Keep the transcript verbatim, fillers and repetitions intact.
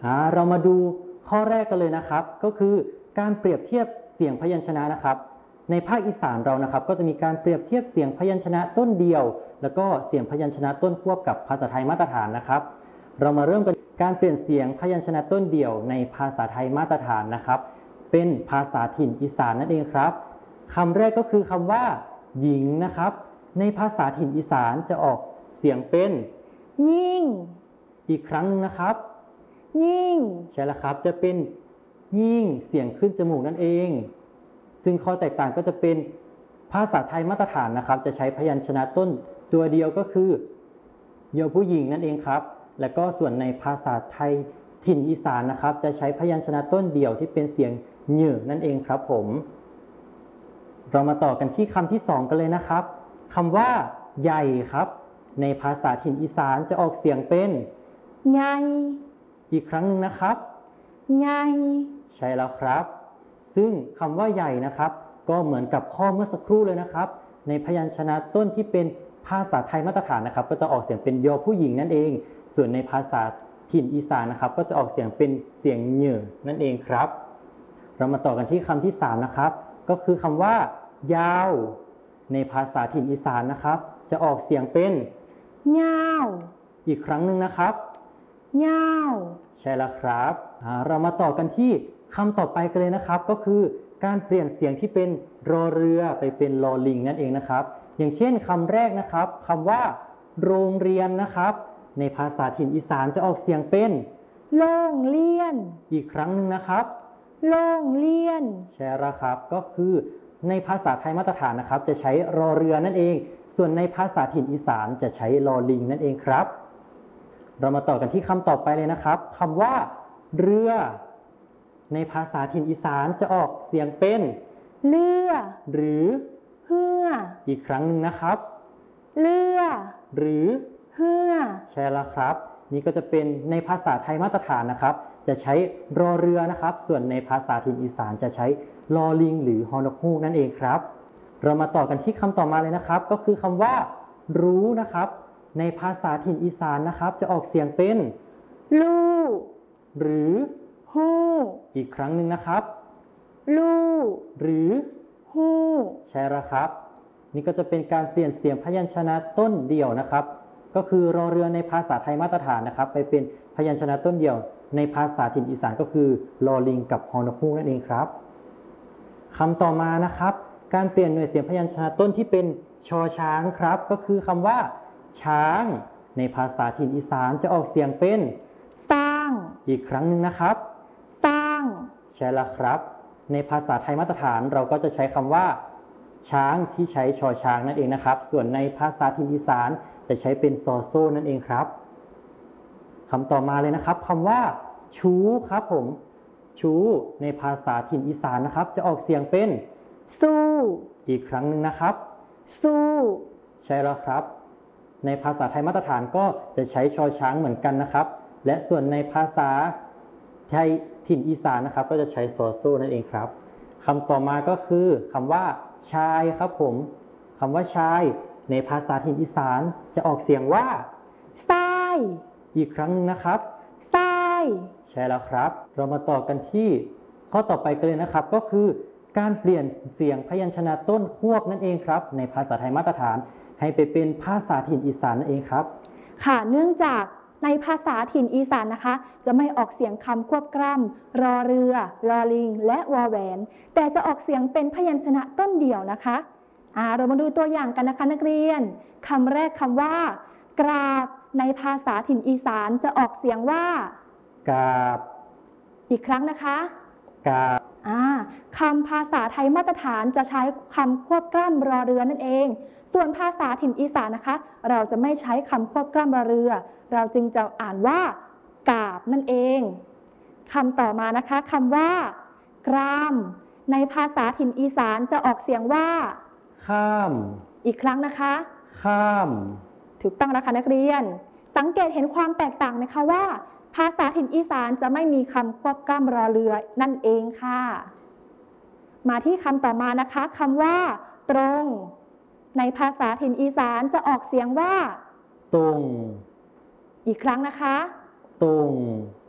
เรามาดูข้อแรกกันเลยนะครับก็คือการเปรียบเทียบเสียงพยัญชนะนะครับในภาคอีสานเรานะครับก็จะมีการเปรียบเทียบเสียงพยัญชนะต้นเดียวแล้วก็เสียงพยัญชนะต้นควบกับภาษาไทยมาตรฐานนะครับเรามาเริ่มกันการเปลี่ยนเสียงพยัญชนะต้นเดียวในภาษาไทยมาตรฐานนะครับเป็นภาษาถิ่นอีสานนั่นเองครับคำแรกก็คือคำว่าหญิงนะครับในภาษาถิ่นอีสานจะออกเสียงเป็นยิ่งอีกครั้งนึงนะครับยิ่งใช่แล้วครับจะเป็นยิ่งเสียงขึ้นจมูกนั่นเองซึ่งข้อแตกต่างก็จะเป็นภาษาไทยมาตรฐานนะครับจะใช้พยัญชนะต้นตัวเดียวก็คือยอผู้หญิงนั่นเองครับและก็ส่วนในภาษาไทยถิ่นอีสานนะครับจะใช้พยัญชนะต้นเดียวที่เป็นเสียงเหยื่อนั่นเองครับผมเรามาต่อกันที่คำที่สองกันเลยนะครับคำว่าใหญ่ครับในภาษาถิ่นอีสานจะออกเสียงเป็นใหญ่อีกครั้งหนึ่งนะครับใหญ่ใช่แล้วครับซึ่งคำว่าใหญ่นะครับก็เหมือนกับข้อเมื่อสักครู่เลยนะครับในพยัญชนะต้นที่เป็นภาษาไทยมาตรฐานนะครับก็จะออกเสียงเป็นยอผู้หญิงนั่นเองส่วนในภาษาถิ่นอีสานนะครับก็จะออกเสียงเป็นเสียงเหยื่อนั่นเองครับเรามาต่อกันที่คำที่สามนะครับก็คือคำว่ายาวในภาษาถิ่นอีสานนะครับจะออกเสียงเป็นยาวอีกครั้งหนึ่งนะครับยาวใช่แล้วครับเรามาต่อกันที่คำต่อไปกันเลยนะครับก็คือการเปลี่ยนเสียงที่เป็นรอเรือไปเป็นลอลิงนั่นเองนะครับอย่างเช่นคำแรกนะครับคำว่าโรงเรียนนะครับในภาษาถิ่นอีสานจะออกเสียงเป็นโรงเรียนอีกครั้งหนึ่งนะครับโรงเรียนใช่แล้วครับก็คือในภาษาไทยมาตรฐานนะครับจะใช้รอเรือนั่นเองส่วนในภาษาถิ่นอีสานจะใช้ลอลิงนั่นเองครับเรามาต่อกันที่คำต่อไปเลยนะครับคำว่าเรือในภาษาถิ่นอีสานจะออกเสียงเป็นเรือหรือเฮืออีกครั้งหนึ่งนะครับเรือหรือเฮือใช่แล้วครับนี่ก็จะเป็นในภาษาไทยมาตรฐานนะครับจะใช้รอเรือนะครับส่วนในภาษาถิ่นอีสานจะใช้ลอลิงหรือฮอนกฮูกนั่นเองครับเรามาต่อกันที่คำต่อมาเลยนะครับก็คือคำว่ารู้นะครับในภาษาถิ่นอีสานนะครับจะออกเสียงเป็นลู่หรือฮู้อีกครั้งหนึ่งนะครับลู่หรือฮู้ใช่แล้วครับนี่ก็จะเป็นการเปลี่ยนเสียงพยัญชนะต้นเดียวนะครับก็คือรอเรือในภาษาไทยมาตรฐานนะครับไปเป็นพยัญชนะต้นเดียวในภาษาถิ่นอีสานก็คือลอลิงกับฮอนกฮูกนั่นเองครับคำต่อมานะครับการเปลี่ยนหน่วยเสียงพยัญชนะต้นที่เป็นชอช้างครับก็คือคำว่าช้างในภาษาถิ่นอีสานจะออกเสียงเป็นสร้างอีกครั้งหนึ่งนะครับสร้างใช่แล้วครับในภาษาไทยมาตรฐานเราก็จะใช้คำว่าช้างที่ใช้ชอช้างนั่นเองนะครับส่วนในภาษาถิ่นอีสานจะใช้เป็นซอโซ่นั่นเองครับคำต่อมาเลยนะครับคำว่าชู้ครับผมชู้ในภาษาถิ่นอีสานนะครับจะออกเสียงเป็นสู้อีกครั้งหนึ่งนะครับสู้ใช่แล้วครับในภาษาไทยมาตรฐานก็จะใช้ชอช้างเหมือนกันนะครับและส่วนในภาษาไทยถิ่นอีสานนะครับก็จะใช้ซอโซ่นั่นเองครับคำต่อมาก็คือคำว่าชายครับผมคำว่าชายในภาษาถิ่นอีสานจะออกเสียงว่าทรายอีกครั้งนึงนะครับทรายใช่แล้วครับเรามาต่อกันที่ข้อต่อไปกันเลยนะครับก็คือการเปลี่ยนเสียงพยัญชนะต้นควบนั่นเองครับในภาษาไทยมาตรฐานให้ไปเป็นภาษาถิ่นอีสานนั่นเองครับค่ะเนื่องจากในภาษาถิ่นอีสานนะคะจะไม่ออกเสียงคำควบกล้ำรอเรือลอลิงและวอแหวนแต่จะออกเสียงเป็นพยัญชนะต้นเดียวนะคะอ่าเรามาดูตัวอย่างกันนะคะนักเรียนคำแรกคำว่ากราบในภาษาถิ่นอีสานจะออกเสียงว่ากราบอีกครั้งนะคะกราบอ่าคำภาษาไทยมาตรฐานจะใช้คำควบกล้ำรอเรือนั่นเองส่วนภาษาถิ่นอีสานนะคะเราจะไม่ใช้คำควบกล้ำรอเรือเราจึงจะอ่านว่ากาบนั่นเองคำต่อมานะคะคำว่ากรามในภาษาถิ่นอีสานจะออกเสียงว่าข้ามอีกครั้งนะคะข้ามถูกต้องแล้วค่ะนักเรียนสังเกตเห็นความแตกต่างไหมคะว่าภาษาถิ่นอีสานจะไม่มีคำควบกล้ำรอเรือนั่นเองค่ะมาที่คำต่อมานะคะคำว่าตรงในภาษาถิ่นอีสานจะออกเสียงว่าตรงอีกครั้งนะคะตรง